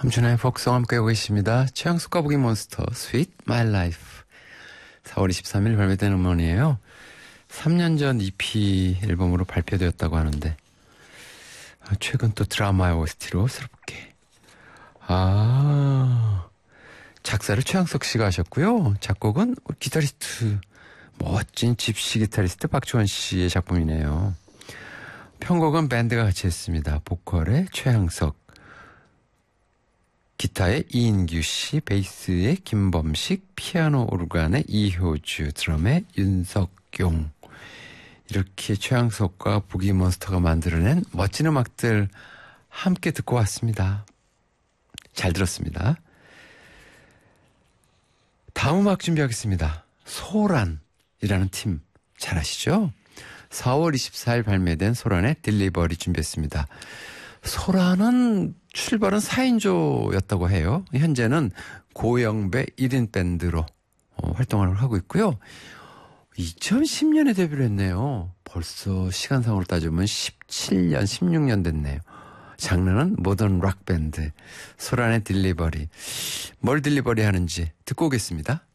함춘의 복성 함께하고 계십니다. 최양숙 거북이 몬스터 스윗 마이 라이프 4월 23일 발매된 음원이에요. 3년 전 EP 앨범으로 발표되었다고 하는데 최근 또 드라마의 OST로 새롭게 작사를 최양석 씨가 하셨고요. 작곡은 기타리스트 멋진 집시 기타리스트 박주원 씨의 작품이네요. 편곡은 밴드가 같이 했습니다. 보컬의 최양석, 기타의 이인규 씨, 베이스의 김범식, 피아노 오르간의 이효주, 드럼의 윤석용. 이렇게 최양석과 부기몬스터가 만들어낸 멋진 음악들 함께 듣고 왔습니다. 잘 들었습니다. 다음 음악 준비하겠습니다. 소란이라는 팀 잘 아시죠? 4월 24일 발매된 소란의 딜리버리 준비했습니다. 소란은 출발은 4인조였다고 해요. 현재는 고영배 1인 밴드로 활동을 하고 있고요. 2010년에 데뷔를 했네요. 벌써 시간상으로 따지면 17년, 16년 됐네요. 장르는 모던 락 밴드 소란의 딜리버리. 뭘 딜리버리 하는지 듣고 오겠습니다.